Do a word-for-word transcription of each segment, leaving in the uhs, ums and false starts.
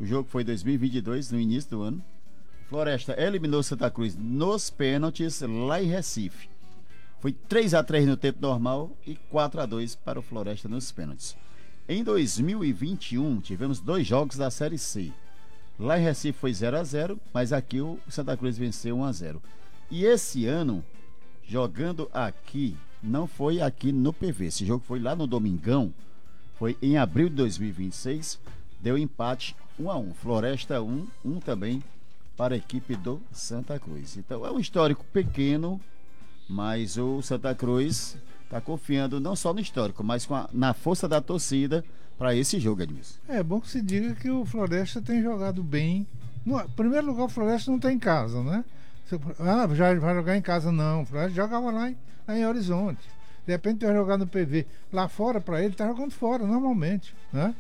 O jogo foi em dois mil e vinte e dois, no início do ano. Floresta eliminou Santa Cruz nos pênaltis lá em Recife. Foi três a três no tempo normal e quatro a dois para o Floresta nos pênaltis. Em dois mil e vinte e um, tivemos dois jogos da Série C. Lá em Recife foi zero a zero, mas aqui o Santa Cruz venceu um a zero. E esse ano, jogando aqui, não foi aqui no P V. Esse jogo foi lá no Domingão, foi em abril de dois mil e vinte e seis, deu empate um a um. Floresta um, um também para a equipe do Santa Cruz. Então é um histórico pequeno, mas o Santa Cruz está confiando não só no histórico, mas com a, na força da torcida para esse jogo, Edmilson. É bom que se diga que o Floresta tem jogado bem. No em primeiro lugar, o Floresta não está em casa, né? Você, ah, já vai jogar em casa, não. O Floresta jogava lá em, lá em Horizonte. De repente vai jogar no P V. Lá fora, para ele, está jogando fora, normalmente, né?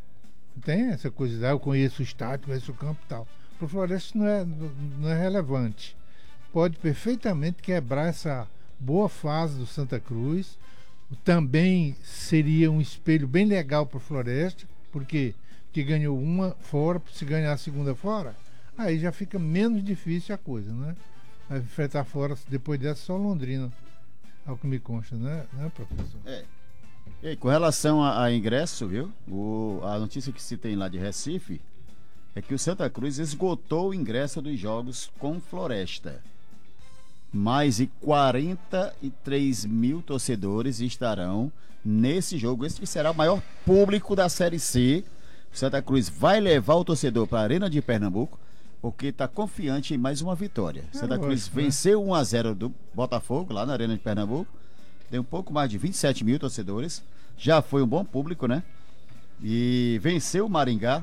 Tem essa coisa, ah, eu conheço o estádio, conheço o campo e tal. Para o Floresta isso não é, não é relevante. Pode perfeitamente quebrar essa boa fase do Santa Cruz. Também seria um espelho bem legal para o Floresta, porque que ganhou uma fora, se ganhar a segunda fora, aí já fica menos difícil a coisa, né? Vai enfrentar fora, depois dessa, só Londrina, ao que me consta, né, né professor? É. E com relação a, a ingresso, viu? O, a notícia que se tem lá de Recife é que o Santa Cruz esgotou o ingresso dos jogos com Floresta. Mais de quarenta e três mil torcedores estarão nesse jogo. Esse será o maior público da Série C. O Santa Cruz vai levar o torcedor para a Arena de Pernambuco, porque está confiante em mais uma vitória. É, Santa Cruz lógico, venceu né? um a zero do Botafogo, lá na Arena de Pernambuco. Tem um pouco mais de vinte e sete mil torcedores. Já foi um bom público, né? E venceu o Maringá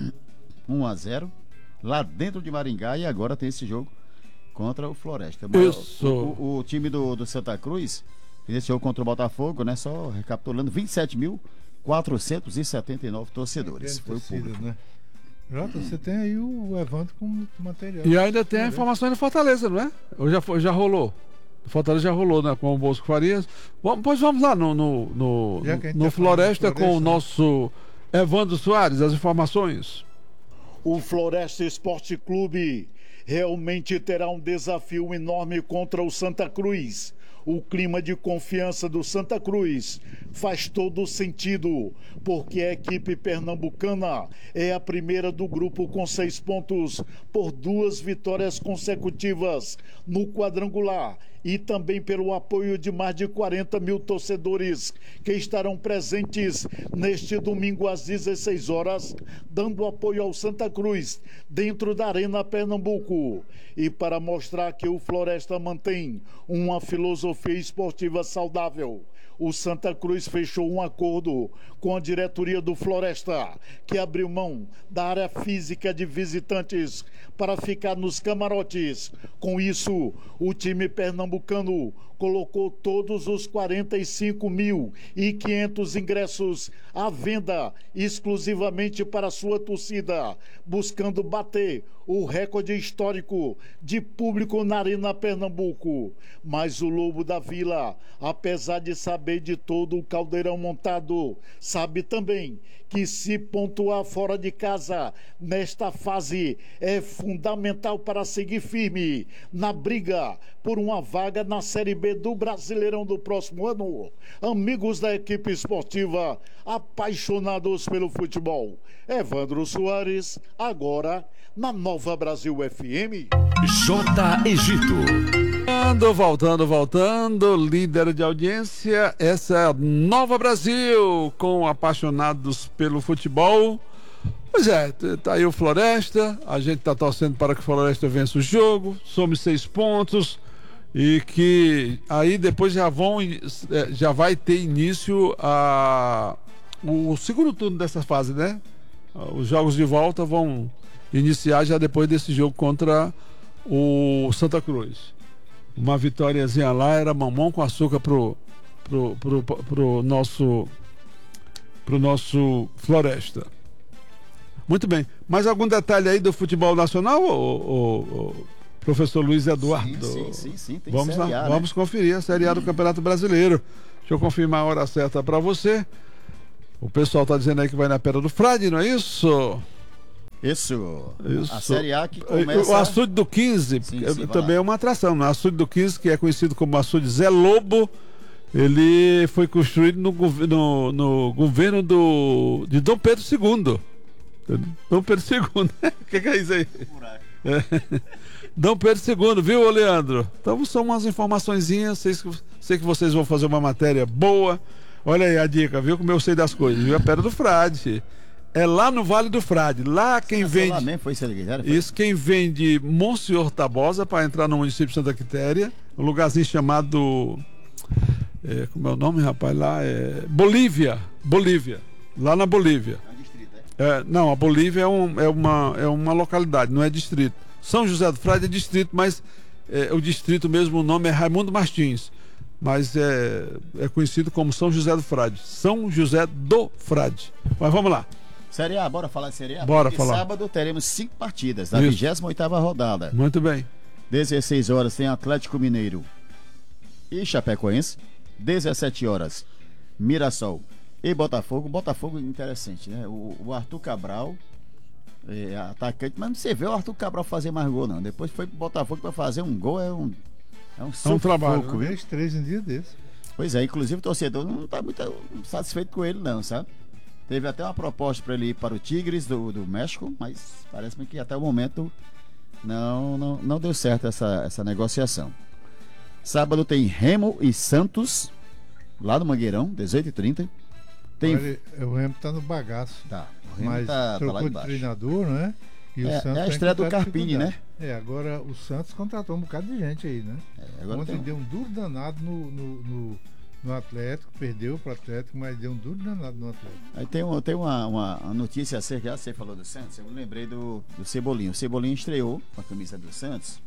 um a zero lá dentro de Maringá, e agora tem esse jogo contra o Floresta. Isso. O, o, o time do, do Santa Cruz esse jogo contra o Botafogo, né? Só recapitulando, vinte e sete mil quatrocentos e setenta e nove torcedores. É, foi o público. Né? Jota, você tem aí o Evandro com material. E ainda tem a informação do Fortaleza, não é? Ou já, foi, já rolou? O Fortaleza já rolou, né? Com o Bosco Farias. Bom, pois vamos lá no, no, no, no tá Floresta, Floresta com o nosso Evandro Soares, as informações. O Floresta Esporte Clube realmente terá um desafio enorme contra o Santa Cruz. O clima de confiança do Santa Cruz faz todo sentido, porque a equipe pernambucana é a primeira do grupo com seis pontos por duas vitórias consecutivas no quadrangular, e também pelo apoio de mais de quarenta mil torcedores que estarão presentes neste domingo às dezesseis horas, dando apoio ao Santa Cruz dentro da Arena Pernambuco. E para mostrar que o Floresta mantém uma filosofia esportiva saudável, o Santa Cruz fechou um acordo com a diretoria do Floresta, que abriu mão da área física de visitantes para ficar nos camarotes. Com isso, o time pernambucano colocou todos os quarenta e cinco mil e quinhentos ingressos à venda exclusivamente para sua torcida, buscando bater o recorde histórico de público na Arena Pernambuco. Mas o Lobo da Vila, apesar de saber de todo o caldeirão montado, sabe também que se pontuar fora de casa nesta fase é fundamental para seguir firme na briga por uma vaga na Série B do Brasileirão do próximo ano. Amigos da equipe esportiva, apaixonados pelo futebol, Evandro Soares, agora na Nova Brasil F M. J. Egito. Voltando, voltando, voltando, líder de audiência, essa é a Nova Brasil, com apaixonados pelo futebol. Pois é, tá aí o Floresta, a gente tá torcendo para que o Floresta vença o jogo, some seis pontos, e que aí depois já vão, já vai ter início a, o segundo turno dessa fase, né? Os jogos de volta vão iniciar já depois desse jogo contra o Santa Cruz. Uma vitóriazinha lá era mamão com açúcar pro, pro, pro, pro, pro nosso pro nosso Floresta. Muito bem. Mais algum detalhe aí do futebol nacional, ô, ô, ô, professor Luiz Eduardo? Sim, sim, sim, sim. Tem vamos Série lá, A, né? Vamos conferir a Série A do Campeonato Brasileiro. Deixa eu confirmar a hora certa para você. O pessoal tá dizendo aí que vai na Pedra do Frade, não é isso? Isso. Isso. A Série A que começa... O açude do quinze Sim, é- sim, vai também lá. é uma atração. O açude do quinze, que é conhecido como açude Zé Lobo, ele foi construído no, gov- no- no governo do, de Dom Pedro segundo. Dom Pedro segundo. O que, que é isso aí? É. Dom Pedro segundo, viu, ô Leandro? Então são umas informaçõezinhas. Sei, que- sei que vocês vão fazer uma matéria boa. Olha aí a dica, viu como eu sei das coisas? Viu? É perto do Frade. É lá no Vale do Frade. Lá quem vende. Lá mesmo foi isso ali, foi? Isso, quem vem de Monsenhor Tabosa para entrar no município de Santa Quitéria, um lugarzinho chamado. É, como é o nome, rapaz? Lá é. Bolívia. Bolívia. Lá na Bolívia. É um distrito, é? É, não, a Bolívia é, um- é uma, é uma localidade, não é distrito. São José do Frade é distrito, mas é, o distrito mesmo, o nome é Raimundo Martins. Mas é, é conhecido como São José do Frade. São José do Frade. Mas vamos lá. Série A, bora falar de Série A? Bora Porque falar. sábado teremos cinco partidas da Isso. vigésima oitava rodada. Muito bem. dezesseis horas tem Atlético Mineiro e Chapecoense. dezessete horas, Mirassol e Botafogo. Botafogo interessante, né? O, o Arthur Cabral é atacante, mas não você vê o Arthur Cabral fazer mais gol, não. Depois foi pro Botafogo para fazer um gol, é um é um, É um trabalho, sufoco, viu? Talvez três em dia desse. Pois é, inclusive o torcedor não está muito satisfeito com ele, não, sabe? Teve até uma proposta para ele ir para o Tigres do, do México, mas parece-me que até o momento não, não, não deu certo essa, essa negociação. Sábado tem Remo e Santos, lá no Mangueirão, dezoito e trinta. Tem... Olha, o Remo tá no bagaço. Tá, o Remo Mas tá, tá lá trocou de embaixo. treinador, né? E É- Santos é a tá estreia do encontrando Carpini, dificuldade. É, agora o Santos contratou um bocado de gente aí, né? É, agora Ontem tem... deu um duro danado no, no, no, no Atlético, perdeu pro Atlético, mas deu um duro danado no Atlético. Aí tem, um, tem uma, uma, uma notícia acerca, já você falou do Santos, eu me lembrei do, do Cebolinha. O Cebolinha estreou com a camisa do Santos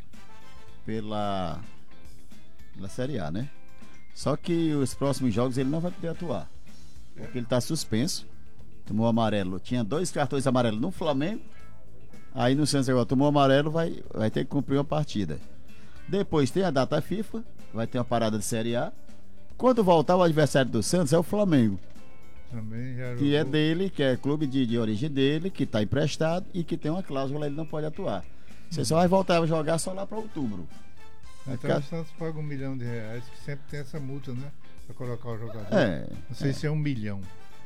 pela, pela Série A, né? Só que os próximos jogos ele não vai poder atuar, porque ele está suspenso, tomou amarelo, tinha dois cartões amarelos no Flamengo, aí no Santos agora tomou amarelo, vai, vai ter que cumprir uma partida. Depois tem a data FIFA, vai ter uma parada de Série A. Quando voltar, o adversário do Santos é o Flamengo, Também já que é jogou. dele, que é clube de, de origem dele, que está emprestado e que tem uma cláusula, ele não pode atuar. Você só vai voltar a jogar só lá para outubro. Então Ca- o Santos paga um milhão de reais, que sempre tem essa multa, né? Pra colocar o jogador. É, Não sei se é um milhão.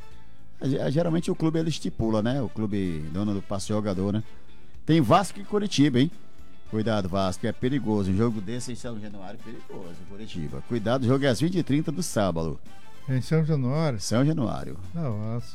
é, geralmente o clube ele estipula, né? O clube dono do passe jogador, né? Tem Vasco e Curitiba, hein? Cuidado, Vasco, é perigoso. Um jogo desse em São Januário é perigoso, Curitiba. Cuidado, o jogo é às vinte e trinta do sábado. Em São Januário? São Januário. Nossa.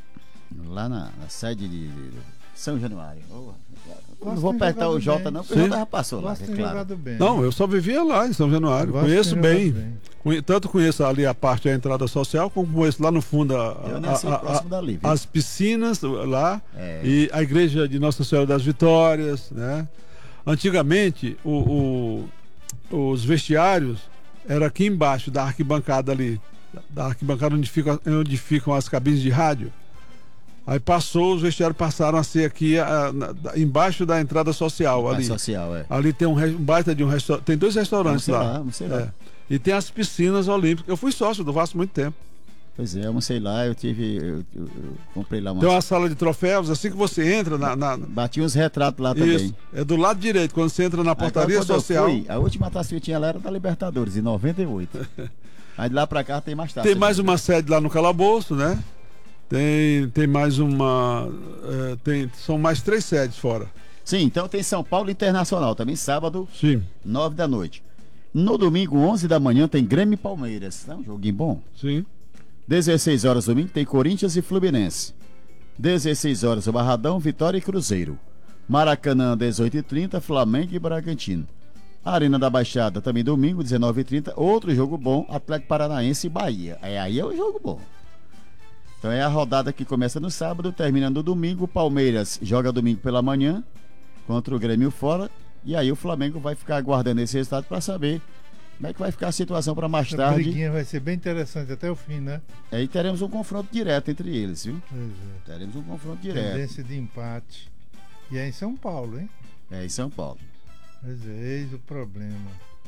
Lá na, na sede de, de São Januário. Oh, não Vasco vou tem apertar o jogado Jota, bem. não, porque Sim. o Jota já passou O lá, Vasco é tem claro. jogado bem. Não, eu só vivia lá em São Januário. O Vasco Conheço tem jogado bem. bem. Conhe- Tanto conheço ali a parte da entrada social, como conheço lá no fundo a- Eu a- nasci a- a- próximo dali, viu? as piscinas lá É. e a igreja de Nossa Senhora das Vitórias, né? Antigamente, o- o- os vestiários era aqui embaixo da arquibancada ali, da arquibancada onde, fica, onde ficam as cabines de rádio. Aí passou, os vestiários passaram a ser aqui a- na- da- embaixo da entrada social Parte ali. social, é. Ali tem um, re- um baita de um restaurante, tem dois restaurantes Vamos lá. lá, vamos lá. É. E tem as piscinas olímpicas. Eu fui sócio do Vasco há muito tempo. Pois é, eu não sei lá, eu tive. Eu, eu- eu comprei lá uma. Tem uma sala de troféus, assim que você entra na. na- Bati uns retratos lá isso, também. é do lado direito, quando você entra na portaria Agora, quando eu social. fui, a última taça que eu tinha lá era da Libertadores, em noventa e oito. Aí de lá pra cá tem mais taça. Tem mais uma sede lá no calabouço, né? Tem, tem mais uma. é, tem, são mais três sedes fora. Sim, então tem São Paulo Internacional também, sábado, Sim, nove da noite. No domingo, onze da manhã, tem Grêmio e Palmeiras. É um joguinho bom. sim. dezesseis horas domingo tem Corinthians e Fluminense. dezesseis horas o Barradão, Vitória e Cruzeiro. Maracanã, dezoito e trinta, Flamengo e Bragantino. Arena da Baixada também domingo, dezenove e trinta. Outro jogo bom, Atlético Paranaense e Bahia. É, aí é um jogo bom. Então é a rodada que começa no sábado, termina no domingo. Palmeiras joga domingo pela manhã contra o Grêmio fora. E aí o Flamengo vai ficar aguardando esse resultado para saber como é que vai ficar a situação para mais Essa tarde. briguinha vai ser bem interessante até o fim, né? Aí teremos um confronto direto entre eles, viu? Pois é. Teremos um confronto direto. Tendência de empate. E é em São Paulo, hein? É em São Paulo. Pois é, eis o problema.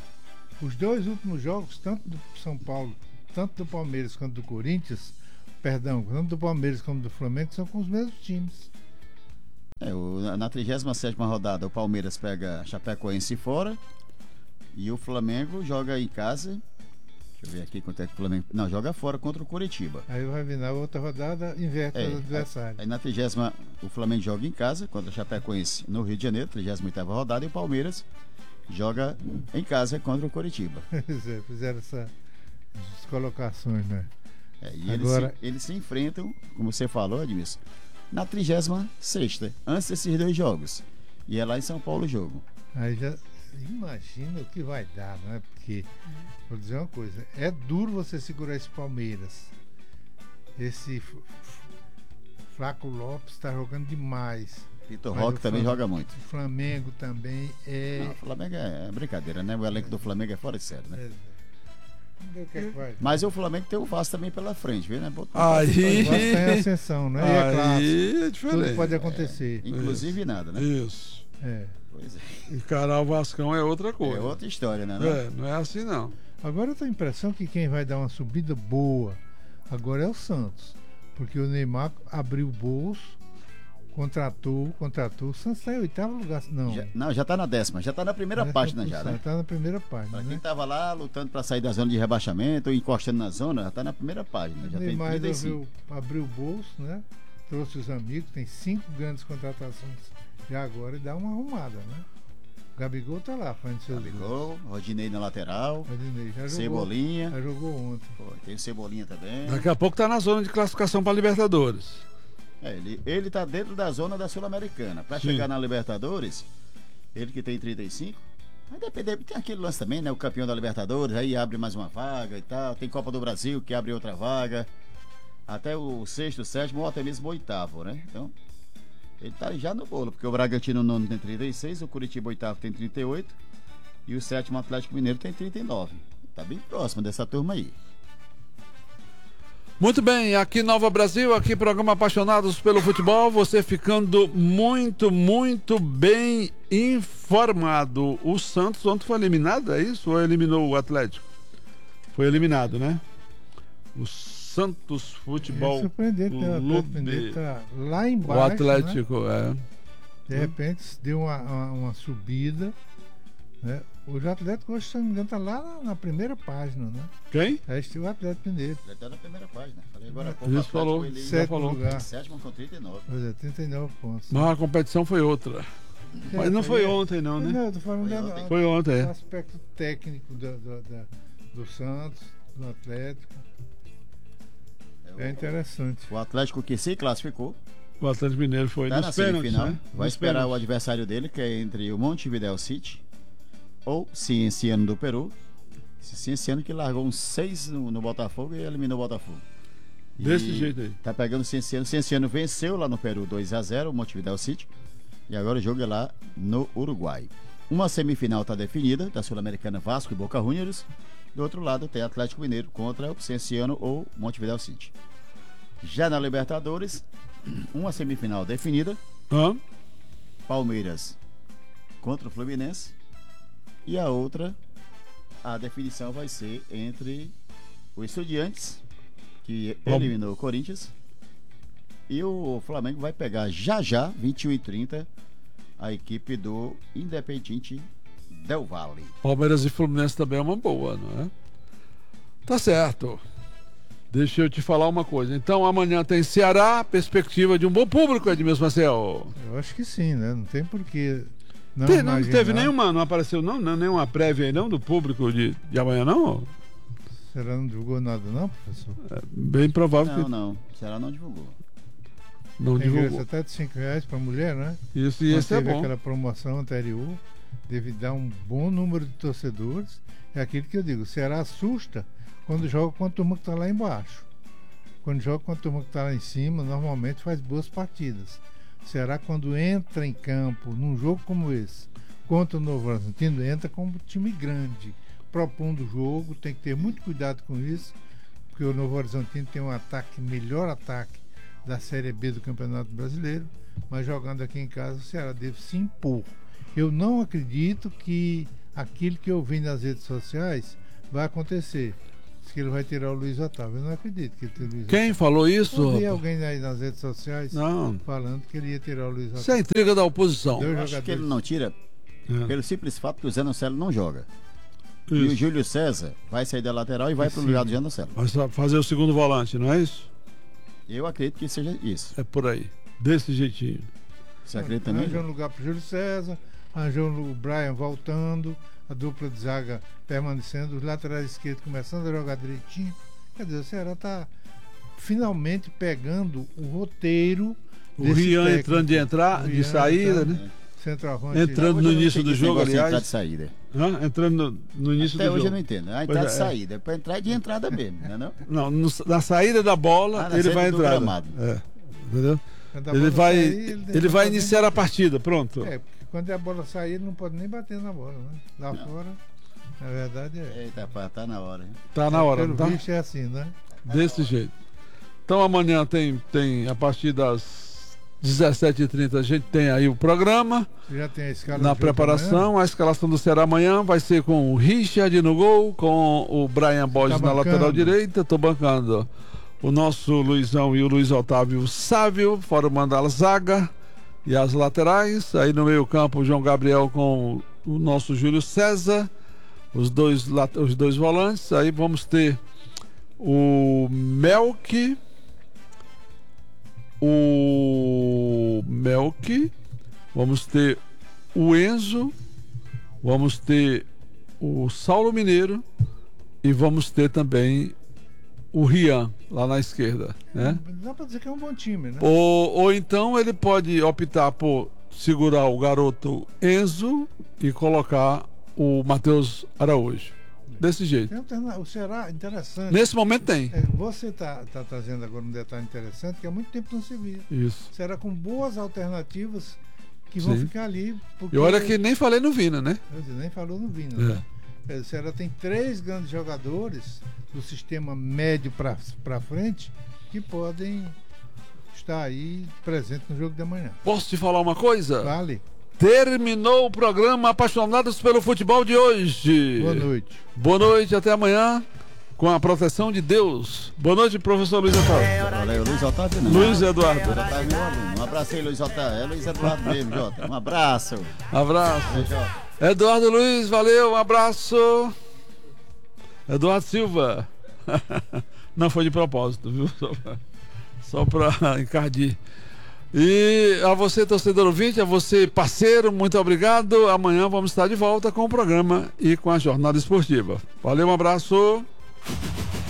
Os dois últimos jogos, tanto do São Paulo, tanto do Palmeiras quanto do Corinthians, perdão, tanto do Palmeiras como do Flamengo, são com os mesmos times. na, na trigésima sétima rodada, o Palmeiras pega a Chapecoense fora e o Flamengo joga em casa. Deixa eu ver aqui quanto é que o Flamengo. Não, joga fora contra o Curitiba. Aí vai vir na outra rodada, inverte É, o adversário. Aí na trigésima, o Flamengo joga em casa contra a Chapecoense no Rio de Janeiro, trigésima oitava rodada, e o Palmeiras joga em casa contra o Curitiba. Fizeram essas colocações, né? É, e Agora- eles, se, eles se enfrentam, como você falou, Edmilson, na trigésima sexta, antes desses dois jogos. E é lá em São Paulo o jogo. Aí já imagina o que vai dar, né? Porque, vou dizer uma coisa, é duro você segurar esse Palmeiras. Esse F- F- Flaco Lopes está jogando demais. Vitor Mas Roque o também Flam- joga muito. O Flamengo também é. Não, o Flamengo é, é brincadeira, né? O elenco do Flamengo é fora de série, né? é- Vamos ver o que é que vai. Mas o Flamengo tem o Vasco também pela frente, viu, né? Botou- Aí, O Vasco tá em ascensão, né? E é clássico. aí é diferente. Tudo pode acontecer. Inclusive nada, né? Isso. É. Pois é. Encarar o Vascão é outra coisa. É outra história, né? É, não é assim não. Agora eu tenho a impressão que quem vai dar uma subida boa agora é o Santos. Porque o Neymar abriu o bolso, contratou, contratou. O Santos está em oitavo lugar. Não. Já, não, já tá na décima, já tá na primeira página já, né? Está na primeira página, Pra quem né? tava lá lutando pra sair da zona de rebaixamento, ou encostando na zona, já tá na primeira página, já O tem Neymar trinta e cinco. resolveu abrir o bolso, né? Trouxe os amigos, tem cinco grandes contratações já agora e dá uma arrumada, né? O Gabigol tá lá fazendo seus gols. Gabigol, Rodinei na lateral, Rodinei já jogou, Cebolinha, já jogou ontem. pô, tem o Cebolinha também. Daqui a pouco tá na zona de classificação para Libertadores. É, ele, ele tá dentro da zona da Sul-Americana. Pra Sim. chegar na Libertadores, ele que tem trinta e cinco, vai depender, tem aquele lance também, né? O campeão da Libertadores, aí abre mais uma vaga e tal. Tem Copa do Brasil que abre outra vaga. Até o sexto, sétimo ou até mesmo o oitavo, né? Então, ele tá já no bolo, porque o Bragantino nono tem trinta e seis, o Curitiba oitavo tem trinta e oito e o sétimo Atlético Mineiro tem trinta e nove. Tá bem próximo dessa turma aí. Muito bem, aqui Nova Brasil, aqui programa Apaixonados pelo Futebol, você ficando muito, muito bem informado. O Santos ontem foi eliminado, é isso? Ou eliminou o Atlético? Foi eliminado, né? O Santos Futebol É surpreendente, né? O Atlético Clube. Mineiro tá lá embaixo. O né? Atlético, é. De repente deu uma, uma, uma subida. Né? O Atlético hoje, se não me engano, está lá na, na primeira página, né? Quem? Este é o Atlético Mineiro. Já tá na primeira página. Falei agora há pouco. Isso o Atlético falou. ele- Sétimo falou. lugar. Sétimo com trinta e nove. Pois é, trinta e nove pontos. Mas a competição foi outra. Mas não foi ontem, não, né? Não, eu tô falando Foi da- ontem. Foi ontem, do é. aspecto técnico do, do, da- do Santos, do Atlético. É interessante. O Atlético que se classificou, O Atlético Mineiro foi tá na nos pênaltis, semifinal. né? Vai Nos esperar o pênaltis. adversário dele, que é entre o Montevideo City ou Cienciano do Peru. Esse Cienciano que largou uns seis no, no Botafogo e eliminou o Botafogo. E Desse jeito aí. Tá pegando o Cienciano. O Cienciano venceu lá no Peru dois a zero, o Montevideo City. E agora o jogo é lá no Uruguai. Uma semifinal está definida, da Sul-Americana Vasco e Boca Juniors. Do outro lado tem Atlético Mineiro contra o Cienciano ou Montevideo City. Já na Libertadores, uma semifinal definida, Hã? Palmeiras contra o Fluminense. E a outra, a definição vai ser entre o Estudiantes, que Bom. eliminou o Corinthians, e o Flamengo vai pegar já já, vinte e um e trinta, a equipe do Independiente Del Valle. Palmeiras e Fluminense também é uma boa, não é? Tá certo. Deixa eu te falar uma coisa. Então amanhã tem Ceará, perspectiva de um bom público, Edmilson Marcel. Eu acho que sim, né? Não tem porquê. Não, Tem- não imaginar. teve nenhuma, não apareceu não, não, nenhuma prévia aí não do público de, de amanhã não? Será não divulgou nada, não, professor? É bem provável Não, que não, será não divulgou. não Tem ingresso divulgou. até de cinco reais para mulher, né? Isso, e Quando esse é teve bom. aquela promoção anterior, deve dar um bom número de torcedores. É aquilo que eu digo, o Ceará assusta quando joga com a turma que está lá embaixo. Quando joga com a turma que está lá em cima, normalmente faz boas partidas. O Ceará, quando entra em campo, num jogo como esse, contra o Novo Horizontino, entra como time grande, propondo o jogo, tem que ter muito cuidado com isso, porque o Novo Horizontino tem um ataque, melhor ataque da Série B do Campeonato Brasileiro, mas jogando aqui em casa, o Ceará deve se impor. Eu não acredito que aquilo que eu vi nas redes sociais vai acontecer. Diz que ele vai tirar o Luiz Otávio. Eu não acredito que ele tire o Luiz Quem Otávio. falou isso? Eu vi rapaz? alguém aí nas redes sociais Não. falando que ele ia tirar o Luiz Otávio. Isso é intriga da oposição. Dois Eu acho que jogadores. ele não tira É. pelo simples fato que o Zé Nocelo não joga. E o Isso. Júlio César vai sair da lateral e vai pro Sim. lugar do Zé Nocelo. Vai sa- fazer o segundo volante, não é isso? Eu acredito que seja isso. É por aí. Desse jeitinho. Você acredita também? Arranjou um João? lugar pro Júlio César, arranjou o Brian voltando, a dupla de zaga permanecendo, os laterais esquerdos começando a jogar direitinho. Quer dizer, o Ceará está finalmente pegando o roteiro. O desse Rian técnico. entrando de entrar, O de Rian saída, entrando, né? Centroavante. Entrando Hoje no eu não início entendi do esse jogo, negócio de aliás. entrada e saída. Hã? Entrando no, no início Até do hoje jogo. eu não entendo. A Pois entrada é, e é. saída. É pra entrar de entrada mesmo, né? Não? Não, no- na saída da bola, Ah, na ele saída vai do entrar. gramado. É, entendeu? Quando a Ele bola vai, sair, ele não vai pode nem- iniciar a partida, pronto. É, porque quando a bola sair, ele não pode nem bater na bola, né? Lá Não. fora, na verdade, é. Eita, pá, tá na hora, hein? Tá na hora, Pelo não tá? visto é assim, né? Desse jeito. Então amanhã tem, tem a partir das dezessete e trinta a gente tem aí o programa. Você já tem a escala Na do jogo amanhã? preparação, a escalação do Ceará amanhã vai ser com o Richard no gol, com o Brian Borges Tá na bancando? lateral direita. Tô bancando o nosso Luizão e o Luiz Otávio Sávio, fora o Mandala Zaga e as laterais. Aí no meio campo o João Gabriel com o nosso Júlio César, os dois, lat- os dois volantes. Aí vamos ter o Melk, o Melk, vamos ter o Enzo, vamos ter o Saulo Mineiro e vamos ter também o Rian lá na esquerda, né? Dá pra dizer que é um bom time, né? Ou, ou então ele pode optar por segurar o garoto Enzo e colocar o Matheus Araújo. Desse jeito. Tem alterna- O Ceará, interessante. Nesse momento tem. É, você está tá trazendo agora um detalhe interessante que há muito tempo não se via. Isso. O Ceará com boas alternativas que vão Sim. ficar ali. Porque, E olha que nem falei no Vina, né? Quer dizer, nem falou no Vina. É. Né? É, O Ceará tem três grandes jogadores do sistema médio para frente que podem estar aí presentes no jogo de amanhã. Posso te falar uma coisa? Vale? Terminou o programa Apaixonados pelo Futebol de hoje. Boa noite. Boa noite, até amanhã, com a proteção de Deus. Boa noite, professor Luiz Otávio. Valeu, Luiz Otávio não. Luiz Eduardo. Luiz Otávio é meu aluno. Um abraço aí, Luiz Otávio. É Luiz Eduardo mesmo, Jota. Um abraço. Abraço. Aí, Jota. Eduardo Luiz, valeu, um abraço. Eduardo Silva. Não foi de propósito, viu? Só pra, só pra encardir. E a você, torcedor ouvinte, a você, parceiro, muito obrigado. Amanhã vamos estar de volta com o programa e com a jornada esportiva. Valeu, um abraço.